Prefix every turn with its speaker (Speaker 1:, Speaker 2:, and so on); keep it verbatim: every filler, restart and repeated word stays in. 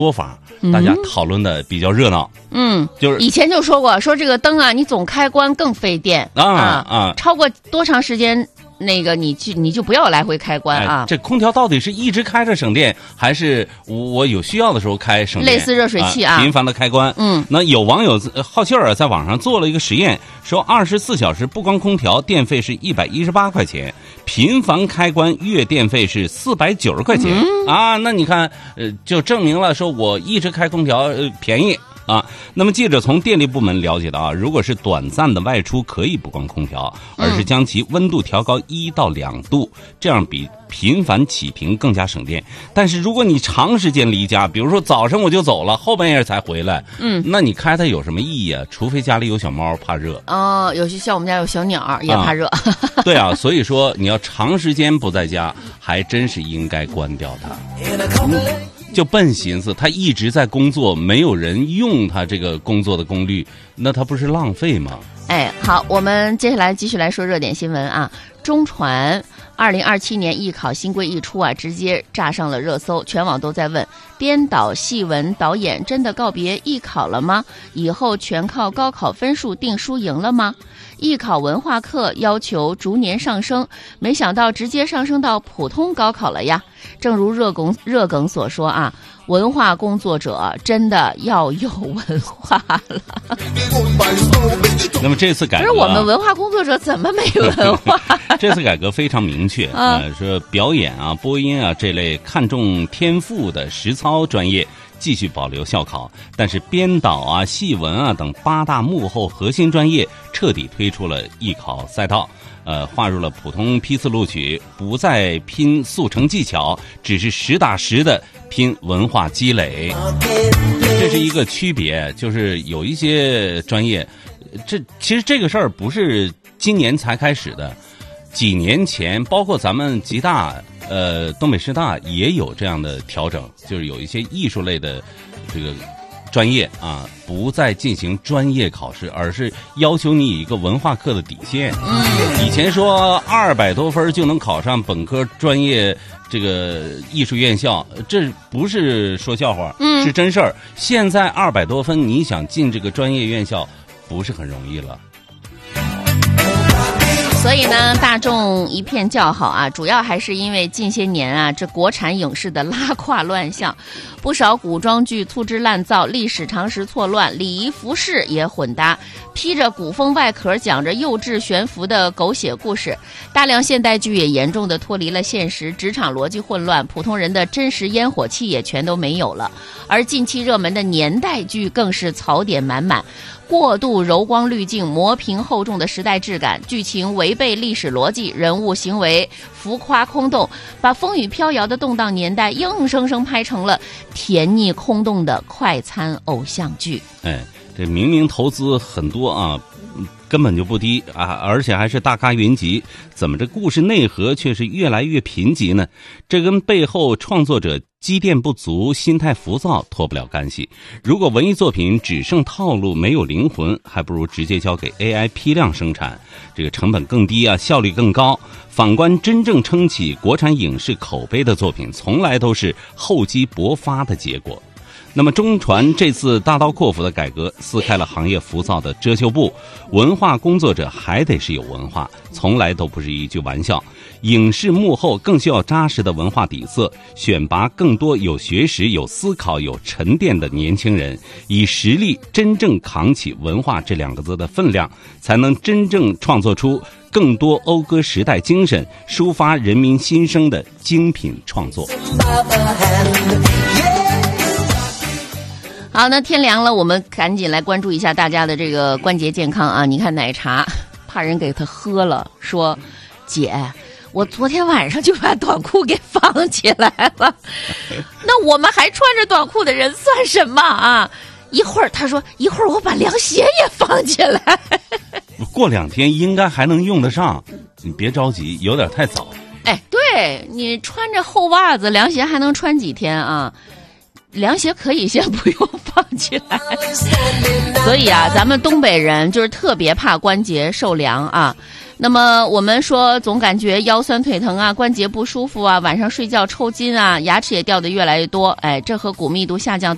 Speaker 1: 说法，大家讨论的比较热闹。
Speaker 2: 嗯，
Speaker 1: 就是
Speaker 2: 以前就说过，说这个灯啊，你总开关更费电
Speaker 1: 啊啊，
Speaker 2: 超过多长时间？那个你去你就不要来回开关啊、
Speaker 1: 哎！这空调到底是一直开着省电，还是我有需要的时候开省电？
Speaker 2: 类似热水器啊，
Speaker 1: 啊频繁的开关。
Speaker 2: 嗯，
Speaker 1: 那有网友好气儿在网上做了一个实验，说二十四小时不关空调，电费是一百一十八块钱，频繁开关月电费是四百九十块钱、嗯、啊！那你看，呃，就证明了说我一直开空调，呃，便宜。啊，那么记者从电力部门了解到啊，如果是短暂的外出可以不关空调，而是将其温度调高一到两度，这样比频繁启屏更加省电。但是如果你长时间离家，比如说早上我就走了，后半夜才回来，嗯，那你开它有什么意义啊？除非家里有小猫怕热。
Speaker 2: 哦，有些像我们家有小鸟也怕热。啊
Speaker 1: 对啊，所以说你要长时间不在家，还真是应该关掉它。嗯就笨寻思，他一直在工作，没有人用他这个工作的功率，那他不是浪费吗？
Speaker 2: 哎，好，我们接下来继续来说热点新闻啊。中传二零二七年艺考新规一出啊，直接炸上了热搜，全网都在问：编导、戏文、导演真的告别艺考了吗？以后全靠高考分数定输赢了吗？艺考文化课要求逐年上升，没想到直接上升到普通高考了呀。正如热梗热梗所说啊，文化工作者真的要有文化了。
Speaker 1: 那么这次改革，
Speaker 2: 可是我们文化工作者怎么没文化？
Speaker 1: 这次改革非常明确啊、呃，说表演啊、播音啊这类看重天赋的实操专业继续保留校考，但是编导啊、戏文啊等八大幕后核心专业彻底推出了艺考赛道。呃，划入了普通批次录取，不再拼速成技巧，只是实打实的拼文化积累。这是一个区别，就是有一些专业，这其实这个事儿不是今年才开始的，几年前，包括咱们吉大、呃东北师大也有这样的调整，就是有一些艺术类的这个专业啊，不再进行专业考试，而是要求你一个文化课的底线。嗯，以前说二百多分就能考上本科专业这个艺术院校，这不是说笑话，嗯，是真事儿。现在二百多分，你想进这个专业院校，不是很容易了。
Speaker 2: 所以呢，大众一片叫好啊，主要还是因为近些年啊，这国产影视的拉胯乱象，不少古装剧粗制滥造，历史常识错乱，礼仪服饰也混搭，披着古风外壳，讲着幼稚悬浮的狗血故事。大量现代剧也严重的脱离了现实，职场逻辑混乱，普通人的真实烟火气也全都没有了。而近期热门的年代剧更是槽点满满，过度柔光滤镜，磨平厚重的时代质感，剧情违背历史逻辑，人物行为浮夸空洞，把风雨飘摇的动荡年代硬生生拍成了甜腻空洞的快餐偶像剧。
Speaker 1: 哎，这明明投资很多啊，根本就不低啊，而且还是大咖云集，怎么这故事内核却是越来越贫瘠呢？这跟背后创作者积淀不足、心态浮躁脱不了干系。如果文艺作品只剩套路没有灵魂，还不如直接交给 A I 批量生产，这个成本更低啊，效率更高。反观真正撑起国产影视口碑的作品，从来都是厚积薄发的结果。那么中传这次大刀阔斧的改革，撕开了行业浮躁的遮羞布。文化工作者还得是有文化，从来都不是一句玩笑。影视幕后更需要扎实的文化底色，选拔更多有学识、有思考、有沉淀的年轻人，以实力真正扛起文化这两个字的分量，才能真正创作出更多讴歌时代精神、抒发人民心声的精品创作。
Speaker 2: 好，那天凉了，我们赶紧来关注一下大家的这个关节健康啊！你看奶茶，怕人给他喝了，说姐，我昨天晚上就把短裤给放起来了。那我们还穿着短裤的人算什么啊？一会儿他说，一会儿我把凉鞋也放起来。
Speaker 1: 过两天应该还能用得上，你别着急，有点太早。
Speaker 2: 哎，对，你穿着厚袜子，凉鞋还能穿几天啊？凉鞋可以先不用放起来。所以啊，咱们东北人就是特别怕关节受凉啊。那么我们说总感觉腰酸腿疼啊，关节不舒服啊，晚上睡觉抽筋啊，牙齿也掉得越来越多，哎，这和骨密度下降